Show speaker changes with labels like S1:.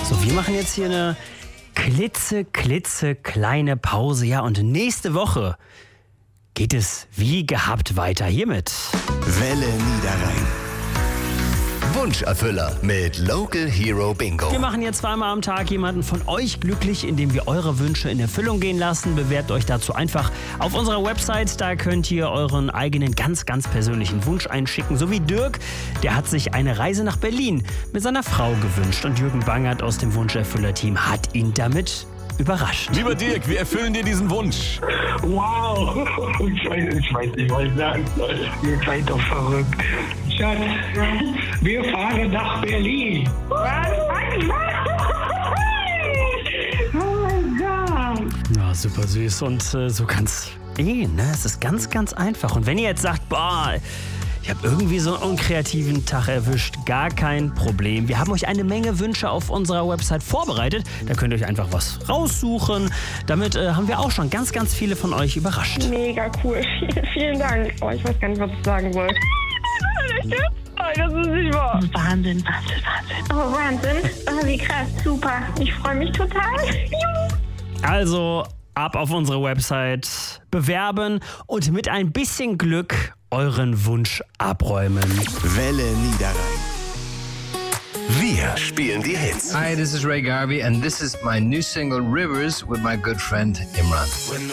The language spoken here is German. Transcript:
S1: So, wir machen jetzt hier eine klitzekleine Pause. Ja, und nächste Woche geht es wie gehabt weiter hiermit.
S2: Welle Niederrhein. Wunscherfüller mit Local Hero Bingo.
S1: Wir machen jetzt zweimal am Tag jemanden von euch glücklich, indem wir eure Wünsche in Erfüllung gehen lassen. Bewerbt euch dazu einfach auf unserer Website. Da könnt ihr euren eigenen ganz persönlichen Wunsch einschicken. So wie Dirk, der hat sich eine Reise nach Berlin mit seiner Frau gewünscht. Und Jürgen Bangert aus dem Wunscherfüller-Team hat ihn damit überrascht.
S3: Lieber Dirk, wir erfüllen dir diesen Wunsch.
S4: Wow, ich weiß nicht, was ich sagen soll. Ihr seid doch verrückt. Schatz, wir fahren nach Berlin. Oh mein Gott.
S1: Ja, super süß und so ganz ne? Es ist ganz einfach. Und wenn ihr jetzt sagt, boah, ich habe irgendwie so einen unkreativen Tag erwischt, gar kein Problem. Wir haben euch eine Menge Wünsche auf unserer Website vorbereitet. Da könnt ihr euch einfach was raussuchen. Damit haben wir auch schon ganz viele von euch überrascht.
S5: Mega cool. Vielen Dank. Oh, ich weiß gar nicht, was ich sagen soll. Das ist nicht wahr.
S6: Wahnsinn.
S5: Oh, Wahnsinn. Oh, wie krass. Super. Ich freue mich total.
S1: Also ab auf unsere Website, bewerben und mit ein bisschen Glück euren Wunsch abräumen.
S2: Welle Niederrhein. Wir spielen die Hits.
S7: Hi, this is Ray Garvey and this is my new single Rivers with my good friend Imran.